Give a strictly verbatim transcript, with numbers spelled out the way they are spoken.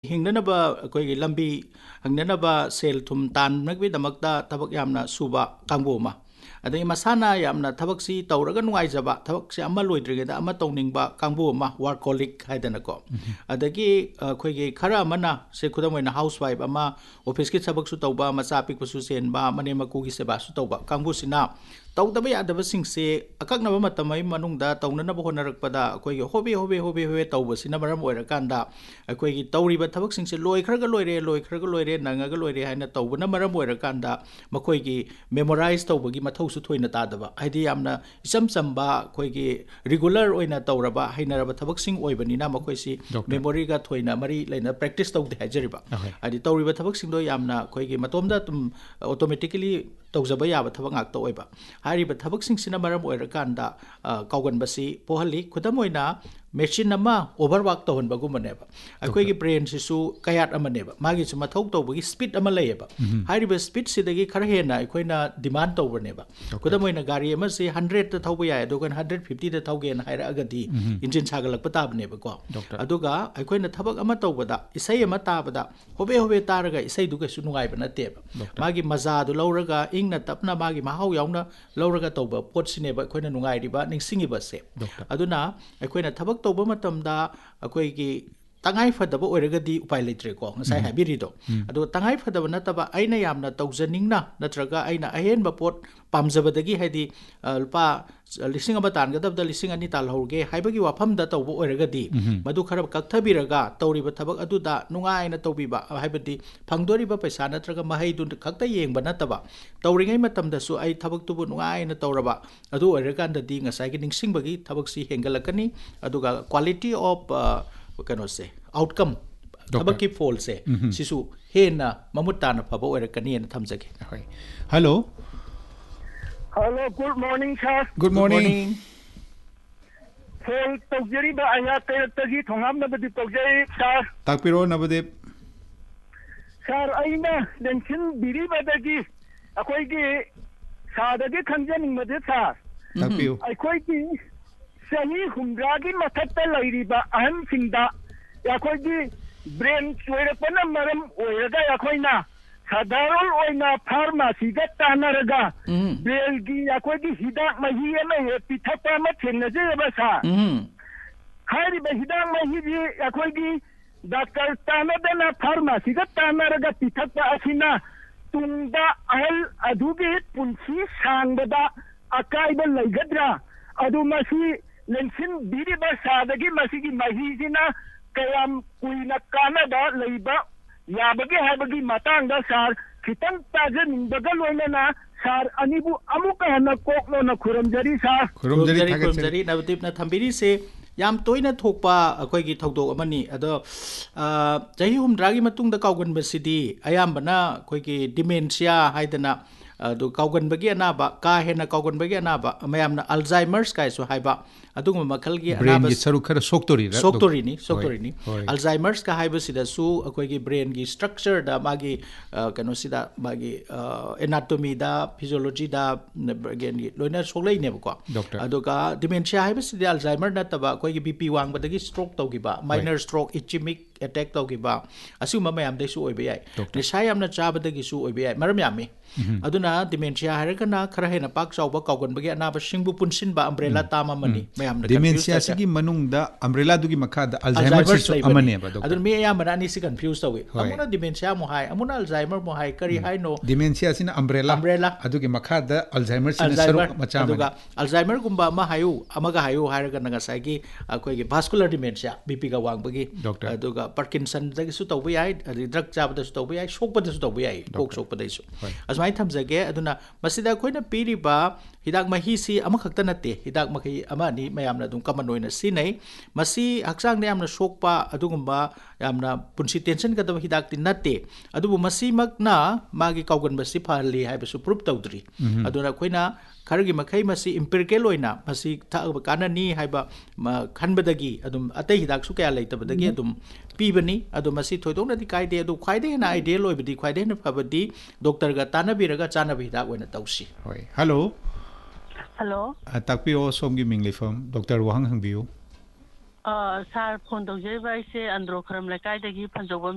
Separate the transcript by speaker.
Speaker 1: हिंगनबा अखोई लंबी हंगनबा सेल थुम तान नगबी दमकता थबक यामना सुबा कांगबोमा अदगी मसाना यामना थबकसी तौरगा नुगाइजबा थबकसे अमा लोइद्रिगेदा अमा तौनिंगबा कांगबोमा वर्कोलिक हाइदनको अदगी अखोई खरा अमना से खुदमोइना हाउस वाइफ अमा ऑफिस की थबकसु तौबा मचा पिकपसु सेनबा मने मकुगी सेबासु तौबा कांगबुसिना तौदबा यादबसिंगसे अकक्नबा मतमै मनुंगदा तौननबा होनरकपदा अखोई होबे होबे होबे होबे तौबसिना मरम ओइरकांदा अखोई तौरिबा थबकसिंगसे लोइखरगा लोइरे लोइखरगा लोइरे नंगगा लोइरे हाइना तौबना मरम ओइरकांदा मखोइगी मेमोराइज तौबगी मथौसु थोइना तादबा हाइदि यामना इचम चंबा अखोइगी रेगुलर ओइना तौरबा हाइनरबा थबकसिंग ओइबनिना मखोइसि मेमोरीगा थोइना मरी लेना प्रैक्टिस तौदे हाइजरिबा हाइदि तौरिबा थबकसिंगदो यामना अखोइगी मतोमदा तुम ऑटोमेटिकली तौजबा याबा थबक ngak तौइबा हारिबा थबकसिंगसिना मरम ओइरकांदा काउगनबसी पोहली खुदम ओइना मेचिन अमा ओवरवर्क तौहनबगुमनेबा अखोइगी ब्रेन सिसु कयात अमनेबा मागी सु मथौ तौबगी स्पीड अमा लेबा हारिबा स्पीड सिदगी खर हेना अखोइना डिमांड तौबनेबा खुदम ओइना गाड़ी अमा से one hundred त थौबा याय अदुगन one fifty त थौगेन हाइरा अगदी इंजिन सागलक पताबनेबा को अदुगा अखोइना थबक अमा तौबदा इसै अमा ताबदा होबे होबे तारगा इसै दुगा सु नुगाइबा नतेबा मागी मजा दु लौरगा इंगना तपना मागी महाउ याउना लौरगा तौबा पोटसिनेबा अखोइना नुगाइरिबा निंगसिंगिबा से अदुना अखोइना थबक तौबा मतमदा अखोइगी तंगाई फदब ओइरगदी उपाय लेत्रे को ngasai habirido adu tangai फदब नतबा aina yamna tawjaningna natraga aina ahen ba pot pamjabadagi haidi lupa lising aba tangadabda lising ani talhorge haibagi wafam da tawbo oiragadi madu khara kakthabiraga tawriba thabak adu da nungai na tawbiba haibadi phangdoriba paisa natraga mahai dun khakta yengba nataba tawringai matamda su ai thabak tubu nungai na tawraba adu oiraganda di ngasai gi ningsingbagi thabak si hengalakani aduga quality of कनो से outcome थबक की फोल से सिसु हेना ममुताना फबो ओइरकनी न थमजगे
Speaker 2: hello
Speaker 3: hello good morning sir
Speaker 2: good morning
Speaker 3: फोल तौजरी बा आया तेरतगी Thongam नबदि तौजरी sir
Speaker 2: ताकपिरो नबदे
Speaker 3: sir आइना लेंसिन बिरी बदगी अखोइगी सादगी खंजनिंग मदे सर
Speaker 2: ताकपियो
Speaker 3: अखोइगी सही हुमरागी मथत्ता लैरिबा अहम सिंदा याखोइगी ब्रेन चोइरपना मरम ओइरगा याखोइना साधारण ओइना फार्मेसी गा तानरगा बेलगी याखोइगी हिदाक मही एमे हे पिथपा म थेनजे बसा हारिबा हिदाक मही जी याखोइगी डॉक्टर तानदना फार्मेसी गा तानरगा पिथपा असिना तुंदा अहल अदुगे पुंसी सांगबदा अकाइबा लैगद्रा अदु मसी लेंसिन बिरी बसादगी मसीगी महीजिना कयाम कुइना कानादा लैबा याबगे हाबगी मतांगा सार खितंग ताजन बगल लोइना सार अनिबु अमुक हना कोकनो न खुरमजरी सार
Speaker 1: खुरमजरी खुरमजरी नवदीप न थंबिरी से याम तोइना थोकपा अखोइगी थौदोक अमनी अदो चही हुमद्रागी मतुंगदा काउगनबसिदी अयामबना अखोइगी डिमेंशिया हाइदना अदु काउगनबगी अनाबा का हेना काउगनबगी अनाबा मयामना अल्जाइमर्स काइसु हाइबा अदुगम मखलगी
Speaker 2: अनाबा ब्रेन सरुखर सोक्तोरी
Speaker 1: सोक्तोरीनी सोक्तोरीनी अल्जाइमर्स का हाइबा सिदासु अखोइगी ब्रेन गी स्ट्रक्चर दा मागी कनो सिदा मागी एनाटॉमी दा फिजियोलॉजी दा ब्रेन गी लोइना सोक्लैनेबको अदुगा डिमेंशिया हाइबा सिदा Alzheimer नतबा अखोइगी BP वांगबदगी stroke तौगिबा minor stroke इचिमिक attack तौगिबा असुमा मयाम दैसु ओइबे याय निसा यामना चाबदगी सु ओइबे याय मरम यामी अदुना डिमेंशिया हारगना खरा हेना पाक चावबा काउगनबगी अनाबा सिंगबु पुनसिनबा अम्ब्रेला तामा money मयाम
Speaker 2: dementia सिगी मनुंगदा umbrella दुगी मखादा Alzheimer Sissu अमने बा
Speaker 1: अदुन मे यामना नि सि कंफ्यूज तौवे अमुना डिमेंशिया मो हाय अमुना अल्जाइमर मो हाय करी हाय नो
Speaker 2: डिमेंशिया सिना अम्ब्रेला
Speaker 1: अम्ब्रेला
Speaker 2: अदुगी मखादा अल्जाइमर सिना सरु मचा
Speaker 1: अदुगा अल्जाइमर गुंबा मा Hayu अमगा Hayu हारगना ngasagi अखोइगी vascular dementia BP गा वांगबगी अदुगा पार्किंसन दगिसु तौबे याय ड्रग चाबदसु तौबे याय सोकपदसु तौबे याय कोक सोकपदैसु असमाय थमजगे अदुना मसिदा खोइना पीरिबा हिदाक महिसी अमखक्ता नते हिदाक मखै अमानी मयामना दुम कमन ओइना सिनै मसी हक्सांग यामना सोकपा अदुगुम्बा यामना पुंसी टेंशन गदब हिदाक ति नते अदुबु मसी मकना मागी काउगनबसि फाहली हाइबसु प्रूफ तौद्री अदुना खोइना खरगी मखै मसी इम्पिरिकल ओइना मसी थाब काननी हाइबा खनबदगी अदुम अतै हिदाक सु कया लैतबदगी अदुम पीबनी अदु मसी थोइदोंनदि काइदे अदु ख्वाइदे ना आइडियल ओइबदि ख्वाइदे ना फबदि डॉक्टर गा तानाबिरगा चानाबि हिदाक ओइना तौसी
Speaker 2: होय हेलो
Speaker 4: हेलो
Speaker 2: ताकपिओ सोमगी मिंगलिफम डॉक्टर वहंग हंगबियो
Speaker 4: अ सार फोन तौजैबा इसे अंद्रो खरम लेकाइदगी फंजोबम